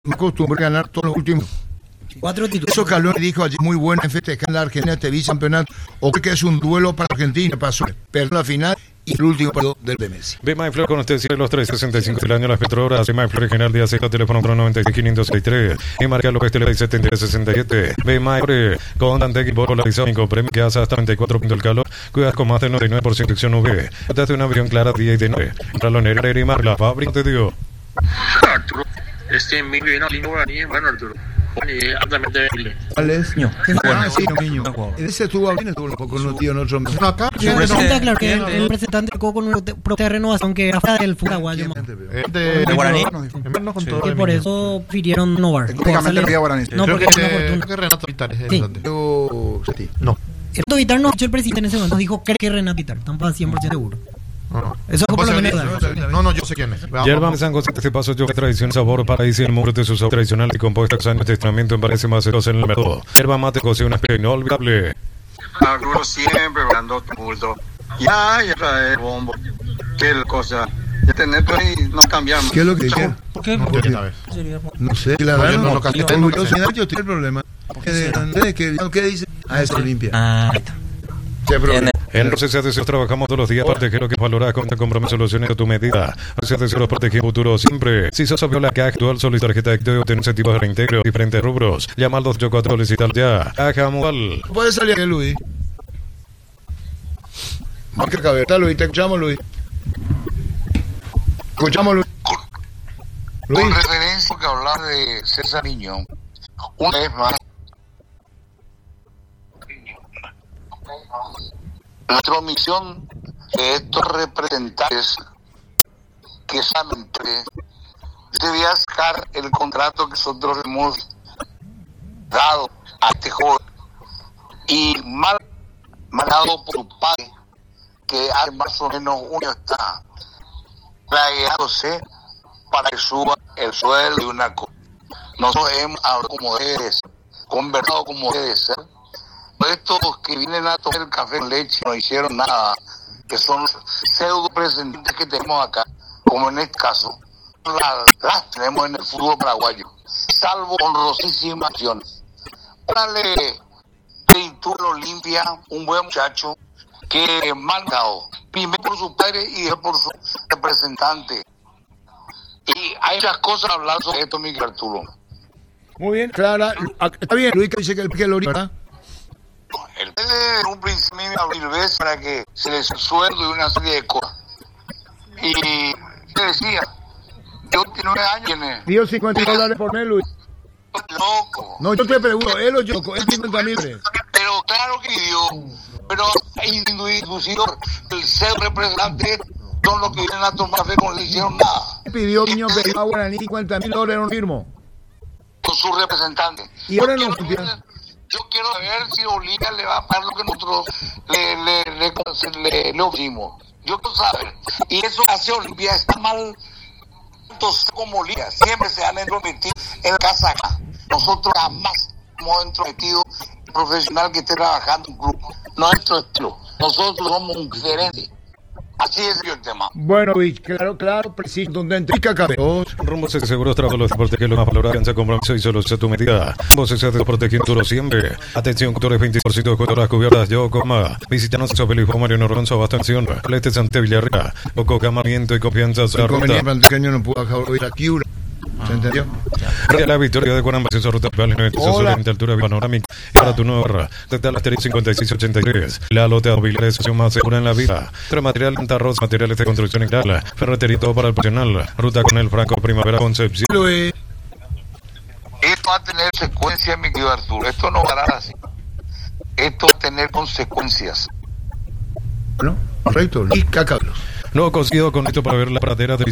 me acostumbré a ganar todos los últimos. 4 títulos. Eso Calón dijo allí, muy buena en festejar en la Argentina este bicampeonato, o que es un duelo para Argentina, pasó, perdió la final y el último partido del de Messi. Ve MyFlor con usted siempre los 365 del año, las Petrohoras, de MyFlor Regional de Aceita, teléfono 96-563, y marca López Tele 7367. Ve MyFlor con Dante equipo polarizado, con premio que hace hasta 94 puntos el calor, cuidas con más del 99% de acción UV. Trata de una visión clara día y de noche. Ralonera y Mar, la fábrica te dio. Arturo, mi bien bueno Arturo. ¿Cuál es? No. Sí, niño. Ese estuvo hablando un poco con los tíos nosotros. No, acá. Claro que el representante tocó con un proyecto de renovación que afuera del Fugaguayo. De Guaraní. Y por eso prefirieron renovar. Técnicamente no había Guaraní. No, porque es una fortuna. que Renato Vitar es Sí. el No. Renato Vitar no escuchó el presidente en ese momento. Dijo que Renato Vitar. Están para 100% seguro. Eso fue por lo menos. No, yo sé quién es. Yerba San José, este paso yo tradición, sabor, paraíso y el muro de su sabor tradicional y compuesta con años de tratamiento en parece más cerosa en el mercado. Yerba mate cose una especie inolvidable. Arturo siempre hablando tumulto. Ya trae el bombo. Qué cosa. Ya tener ahí no cambiamos. ¿Qué es lo que dijeron? ¿Por qué? No sé, la No, verdad yo no no. lo casté. Yo estoy el problema. ¿Qué dice? Ah, eso limpia. Ah, está. ¿Qué problema? En Rosas de Seguros trabajamos todos los días para proteger lo que valora con compromiso soluciones a tu medida. Rosas de Seguros protege el futuro siempre. Si sos viola que actual solo y tarjeta de crédito obtener incentivos de reintegro diferentes rubros. Llama al 284 solicitar ya. Caja Mual. Puede salir aquí, Luis. Marca cabeza, Luis. Te escuchamos, Luis. Escuchamos, Luis. Con referencia que hablar de César Niño, una vez más, nuestra omisión de estos representantes que solamente debía sacar el contrato que nosotros hemos dado a este joven y mal dado por su padre, que hace más o menos uno está plagueándose para que suba el sueldo de una cosa. Nosotros hemos hablado como debe ser, conversado como debe ser. Estos que vienen a tomar el café con leche no hicieron nada, que son los pseudo representantes que tenemos acá, como en este caso, las tenemos en el fútbol paraguayo, salvo honrosísimas acciones. Órale, Pintura Olimpia, un buen muchacho que mandado, primero por su padre y después por su representante. Y hay muchas cosas a hablar sobre esto, Miguel Arturo. Muy bien, Clara. Está bien, Luis, que dice que el Oriente, ¿verdad? El desde un principio me habló 1000 veces para que se les sueldo y una serie de cosas. Y le decía, yo tengo 9 años. ¿Tiene? Dio $50 por mes, Luis. Loco. No, yo te pregunto, él o yo, él 50.000. Pero claro que dio. Pero inducido el ser representante son los que vienen a tomar fe con le hicieron nada. Pidió niño que a Guaraní $50.000, no firmó. Con su representante. Y ahora no firmó. Yo quiero ver si Bolivia le va a pagar lo que nosotros le ofrecimos. Yo quiero saber. Y eso hace Olimpia está mal. Entonces, como Bolivia, siempre se han entrometido en la casa acá. Nosotros jamás hemos entrometido el profesional que esté trabajando en un grupo. No es nuestro estilo. Nosotros somos un diferente. Así es el tema. Bueno, Luis, claro, preciso, donde implica cabezos. Rumbos de Seguros trabajo los deportes que lo más valoran, alcanza compromiso y solo se tu medida. Rumbos de protegiendo todo siempre. Atención, doctores, 20% de jugadoras cubiertas. Yo, coma. Visítanos en Feliz Mario Ronzo, atención. Leste Santa Villarreal. Poco camamiento y confianza. El inconveniente que no pudo ir aquí. ¿Se entendió? La victoria de Guaramba se ruta para el 96 de altura panorámica para tu nueva barra. Desde el asterisco 5683. La lotea móvil es más segura en la vida. Tres material, arroz, materiales de construcción integral. Ferretería todo para el profesional. Ruta con el Franco Primavera Concepción. Luis. Esto va a tener consecuencias, mi querido Arturo. Esto no va a dar así. Esto va a tener consecuencias. Bueno, correcto. Luis Cacabelos. No he conseguido con esto para ver la pradera de